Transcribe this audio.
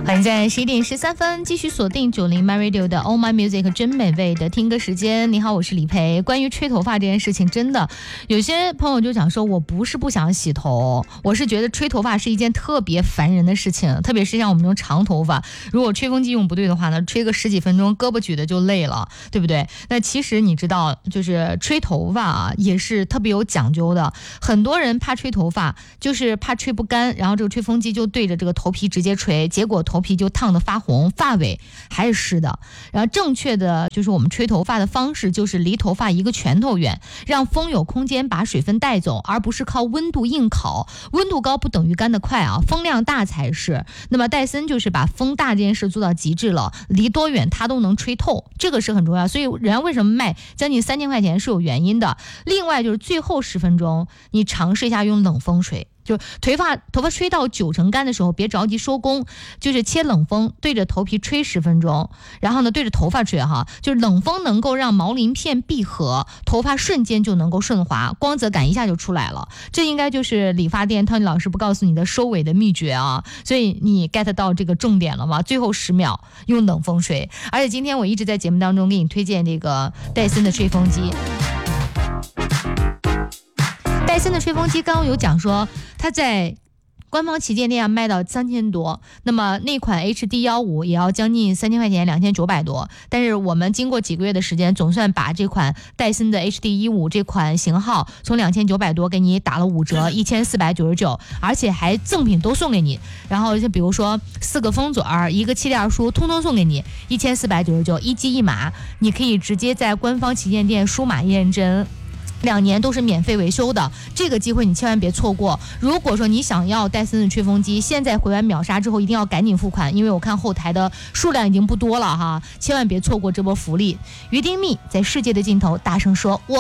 欢迎在11:13继续锁定90 My Radio 的 All My Music 真美味的听歌时间。你好，我是李培。关于吹头发这件事情，真的有些朋友就讲说，我不是不想洗头，我是觉得吹头发是一件特别烦人的事情，特别是像我们这种长头发，如果吹风机用不对的话呢，吹个10几分钟胳膊举的就累了，对不对？那其实你知道，就是吹头发啊，也是特别有讲究的。很多人怕吹头发，就是怕吹不干，然后这个吹风机就对着这个头皮直接吹，结果头皮就烫得发红，发尾还是湿的。然后正确的就是我们吹头发的方式就是离头发一个拳头远，让风有空间把水分带走，而不是靠温度硬烤。温度高不等于干得快啊，风量大才是。那么戴森就是把风大这件事做到极致了，离多远它都能吹透，这个是很重要。所以人家为什么卖将近3000块钱是有原因的。另外就是最后10分钟你尝试一下用冷风吹，就头发吹到90%干的时候，别着急收工，就是切冷风对着头皮吹10分钟，然后呢对着头发吹哈，就是冷风能够让毛鳞片闭合，头发瞬间就能够顺滑，光泽感一下就出来了。这应该就是理发店Tony老师不告诉你的收尾的秘诀啊，所以你 get 到这个重点了吗？最后10秒用冷风吹。而且今天我一直在节目当中给你推荐这个戴森的吹风机。戴森的吹风机刚刚有讲说，它在官方旗舰店卖到3000多，那么那款 HD15 也要将近3000块钱，2900多。但是我们经过几个月的时间，总算把这款戴森的 HD15 这款型号从2900多给你打了5折，1499，而且还赠品都送给你。然后就比如说4个风嘴儿，1个气垫书，通通送给你，1499，一机一码，你可以直接在官方旗舰店输码验证。2年都是免费维修的，这个机会你千万别错过。如果说你想要戴森的吹风机，现在回完秒杀之后一定要赶紧付款，因为我看后台的数量已经不多了哈，千万别错过这波福利。于丁密在世界的尽头大声说，我